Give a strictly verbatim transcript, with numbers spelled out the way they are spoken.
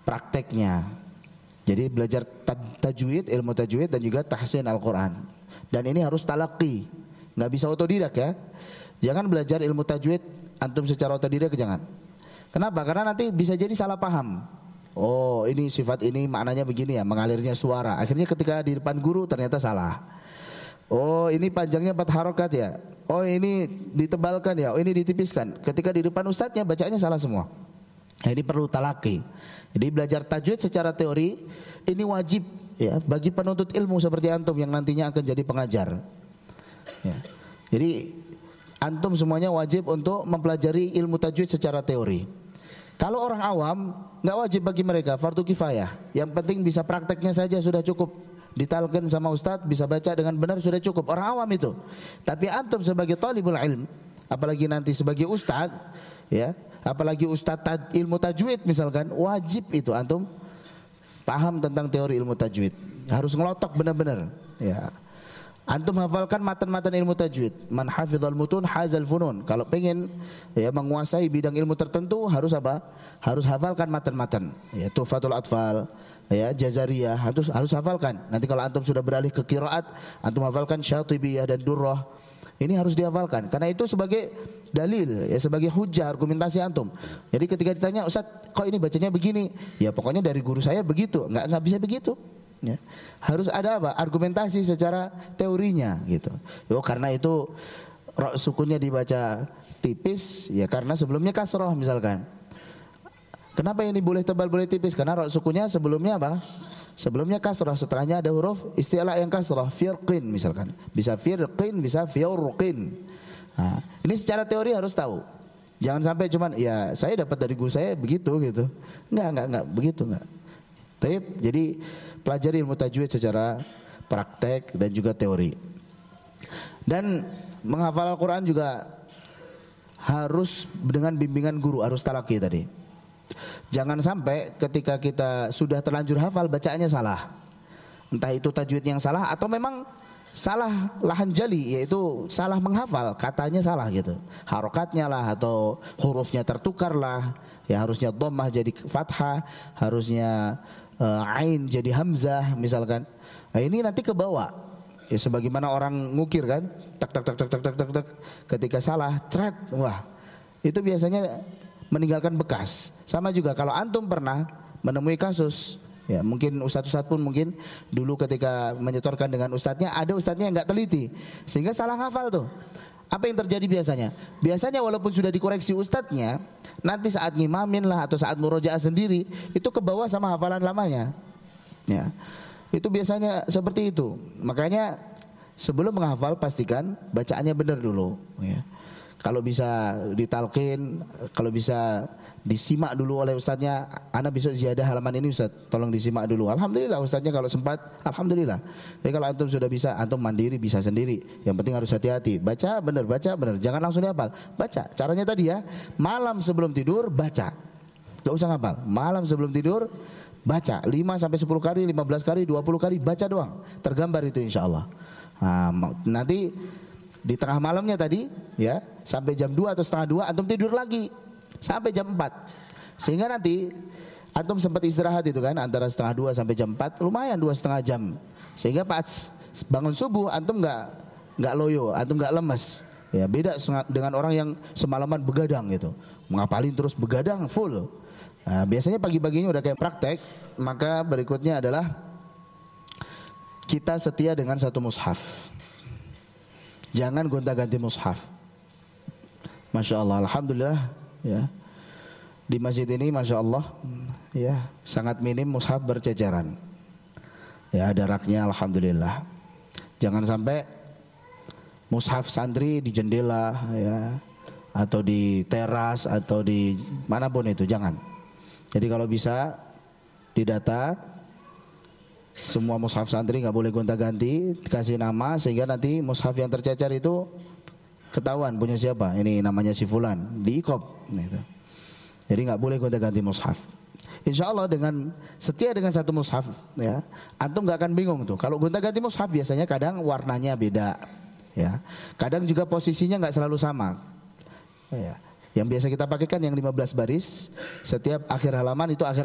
prakteknya. Jadi belajar tajwid, ilmu tajwid dan juga tahsin Al-Quran. Dan ini harus talaqi, nggak bisa otodidak ya. Jangan belajar ilmu tajwid antum secara otodidak, jangan. Kenapa? Karena nanti bisa jadi salah paham. Oh, ini sifat ini maknanya begini ya, mengalirnya suara. Akhirnya ketika di depan guru ternyata salah. Oh, ini panjangnya empat harokat ya. Oh, ini ditebalkan ya. Oh, ini ditipiskan. Ketika di depan ustadznya bacanya salah semua. Nah, ini perlu talaqi. Jadi belajar tajwid secara teori ini wajib ya bagi penuntut ilmu seperti antum yang nantinya akan jadi pengajar. Ya. Jadi antum semuanya wajib untuk mempelajari ilmu tajwid secara teori. Kalau orang awam nggak wajib bagi mereka, fardu kifayah. Yang penting bisa prakteknya saja sudah cukup. Ditalkin sama ustadz bisa baca dengan benar sudah cukup. Orang awam itu. Tapi antum sebagai talibul ilm, apalagi nanti sebagai ustadz, ya, apalagi ustadz taj, ilmu tajwid misalkan, wajib itu antum paham tentang teori ilmu tajwid. Harus ngelotok benar-benar. Ya. Antum hafalkan matan-matan ilmu tajwid. Man hafizal mutun hazal funun. Kalau pengen ya menguasai bidang ilmu tertentu harus apa? Harus hafalkan matan-matan. Ya, Tuhfatul Atfal, ya, Jazariyah harus harus hafalkan. Nanti kalau antum sudah beralih ke qiraat, antum hafalkan Syatibiyah dan Durrah. Ini harus dihafalkan karena itu sebagai dalil, ya, sebagai hujjah argumentasi antum. Jadi ketika ditanya, "Ustaz, kok ini bacanya begini?" Ya pokoknya dari guru saya begitu. Enggak enggak bisa begitu. Ya. Harus ada apa? Argumentasi secara teorinya gitu. Oh, karena itu ro sukunnya dibaca tipis ya karena sebelumnya kasroh misalkan. Kenapa ini boleh tebal boleh tipis? Karena ro sukunnya sebelumnya apa? Sebelumnya kasroh, setelahnya ada huruf istilah yang kasroh, firqin misalkan. Bisa firqin, bisa fiurqin. Nah, ini secara teori harus tahu. Jangan sampai cuman ya saya dapat dari guru saya begitu gitu. Enggak, enggak, enggak begitu enggak. Taib, jadi pelajari ilmu tajwid secara praktek dan juga teori. Dan menghafal Al-Quran juga harus dengan bimbingan guru, harus talaqi tadi. Jangan sampai ketika kita sudah terlanjur hafal bacaannya salah. Entah itu tajwid yang salah atau memang salah lahan jali, yaitu salah menghafal, katanya salah gitu. Harokatnya lah atau hurufnya tertukar lah. Ya harusnya dhammah jadi fathah, harusnya Uh, ain jadi hamzah misalkan. Nah, ini nanti ke bawah. Ya sebagaimana orang ngukir kan, tak tak tak tak tak tak tak, tak. Ketika salah, cret, wah. Itu biasanya meninggalkan bekas. Sama juga kalau antum pernah menemui kasus, ya mungkin ustadz-ustadz pun mungkin dulu ketika menyetorkan dengan ustadznya, ada ustadznya yang enggak teliti sehingga salah hafal tuh. Apa yang terjadi biasanya? Biasanya walaupun sudah dikoreksi ustadznya, nanti saat ngimamin lah atau saat murojaah sendiri itu ke bawah sama hafalan lamanya. Ya, itu biasanya seperti itu. Makanya sebelum menghafal pastikan bacaannya benar dulu. Ya. Kalau bisa ditalkin, kalau bisa disimak dulu oleh ustadznya. Ana besok ziyadah halaman ini ustaz, tolong disimak dulu. Alhamdulillah ustadznya kalau sempat, alhamdulillah. Jadi kalau antum sudah bisa, antum mandiri bisa sendiri. Yang penting harus hati-hati. Baca benar, baca benar. Jangan langsung dihafal. Baca. Caranya tadi ya, malam sebelum tidur baca. Gak usah ngapal. Malam sebelum tidur baca lima sampai sepuluh kali, lima belas kali, dua puluh kali baca doang. Tergambar itu insyaallah. Nah, nanti di tengah malamnya tadi ya, sampai jam dua atau setengah dua antum tidur lagi. Sampai jam empat. Sehingga nanti antum sempat istirahat itu kan antara setengah dua sampai jam empat, lumayan dua setengah jam. Sehingga pas bangun subuh antum enggak enggak loyo, antum enggak lemes. Ya, beda dengan orang yang semalaman begadang gitu. Mengapalin terus begadang full. Nah, biasanya pagi-paginya udah kayak praktek. Maka berikutnya adalah kita setia dengan satu mushaf. Jangan gonta-ganti mushaf. Masya Allah, alhamdulillah ya. Di masjid ini Masya Allah ya, sangat minim mushaf berceceran. Ya ada raknya alhamdulillah. Jangan sampai mushaf santri di jendela ya, atau di teras atau di manapun itu, jangan. Jadi kalau bisa didata semua mushaf santri nggak boleh gonta-ganti, dikasih nama sehingga nanti mushaf yang tercecer itu ketahuan punya siapa. Ini namanya si fulan, diikop gitu. Jadi nggak boleh gonta-ganti mushaf. Insya Allah dengan setia dengan satu mushaf ya, antum nggak akan bingung tuh. Kalau gonta-ganti mushaf biasanya kadang warnanya beda ya. Kadang juga posisinya nggak selalu sama. Ya. Yang biasa kita pakai kan yang lima belas baris, setiap akhir halaman itu akhir